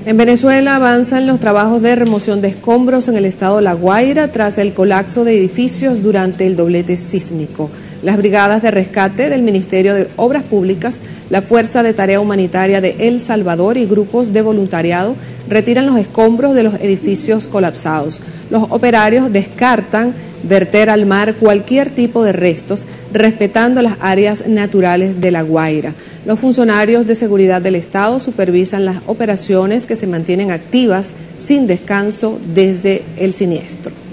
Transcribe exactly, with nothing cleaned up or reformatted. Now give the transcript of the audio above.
En Venezuela avanzan los trabajos de remoción de escombros en el estado La Guaira tras el colapso de edificios durante el doblete sísmico. Las brigadas de rescate del Ministerio de Obras Públicas, la Fuerza de Tarea Humanitaria de El Salvador y grupos de voluntariado retiran los escombros de los edificios colapsados. Los operarios descartan verter al mar cualquier tipo de restos, respetando las áreas naturales de La Guaira. Los funcionarios de seguridad del Estado supervisan las operaciones que se mantienen activas sin descanso desde el siniestro.